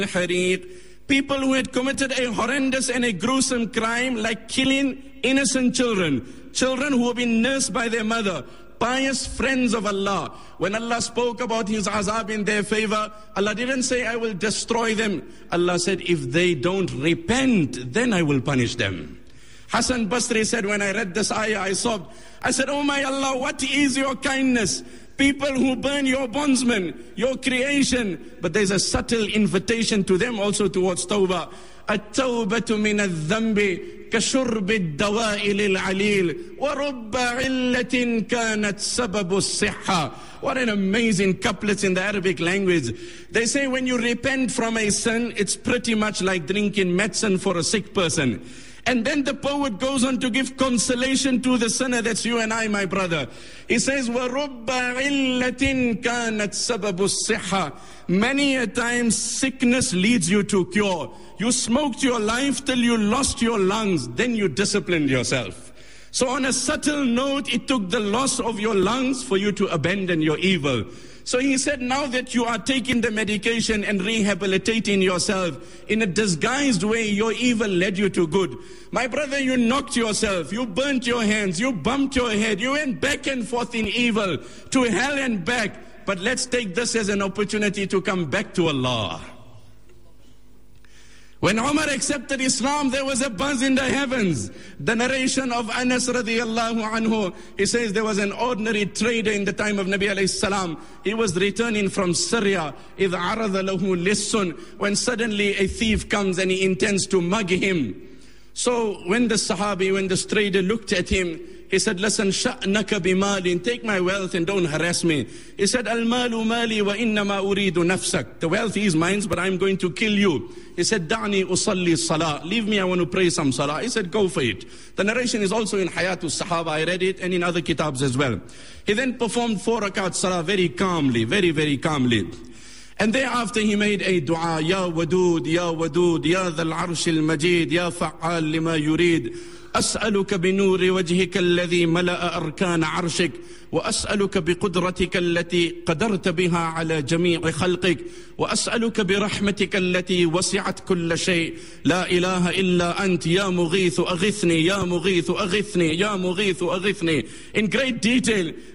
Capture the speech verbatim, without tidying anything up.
People who had committed a horrendous and a gruesome crime like killing innocent children, children who have been nursed by their mother, pious friends of Allah. When Allah spoke about His azab in their favor, Allah didn't say, I will destroy them. Allah said, if they don't repent, then I will punish them. Hassan Basri said, when I read this ayah, I sobbed. I said, oh my Allah, what is your kindness? People who burn your bondsmen, your creation. But there's a subtle invitation to them also towards tawbah. التوبة من الذنب كشرب الدواء للعليل ورب علة كانت سبب الصحة. What an amazing couplets in the Arabic language. They say when you repent from a sin, it's pretty much like drinking medicine for a sick person. And then the poet goes on to give consolation to the sinner. That's you and I, my brother. He says, وَرُبَّ عِلَّةٍ كَانَتْ سَبَبُ الصِّحَّةِ. Many a time sickness leads you to cure. You smoked your life till you lost your lungs. Then you disciplined yourself. So on a subtle note, it took the loss of your lungs for you to abandon your evil. So he said, now that you are taking the medication and rehabilitating yourself, in a disguised way, your evil led you to good. My brother, you knocked yourself, you burnt your hands, you bumped your head, you went back and forth in evil, to hell and back. But let's take this as an opportunity to come back to Allah. When Umar accepted Islam, there was a buzz in the heavens. The narration of Anas radiallahu anhu, he says there was an ordinary trader in the time of Nabi alayhi salam. He was returning from Syria. إِذْ عَرَضَ لَهُ لِسٌ. When suddenly a thief comes and he intends to mug him. So when the Sahabi, when the trader looked at him, he said, listen, شَأْنَكَ بِمَالٍ. Take my wealth and don't harass me. He said, الْمَالُ مَالِي وَإِنَّمَا أُرِيدُ نَفْسَكَ. The wealth is mine, but I'm going to kill you. He said, دَعْنِي أُصَلِّي الصَّلَاةِ. Leave me, I want to pray some salah. He said, go for it. The narration is also in Hayatul Sahaba. I read it, and in other kitabs as well. He then performed four rakat salah very calmly, very, very calmly. And thereafter he made a dua, Ya Wadud, Ya Wadud, Ya Dhal Arsh al-Majid, Ya Fa'al lima yurid. أسألك بنور وجهك الذي ملأ أركان عرشك وأسألك بقدرتك التي قدرت بها على جميع خلقك وأسألك برحمتك التي وسعت كل شيء لا إله إلا أنت يا مغيث أغثني يا مغيث أغثني يا مغيث أغثني. In great detail.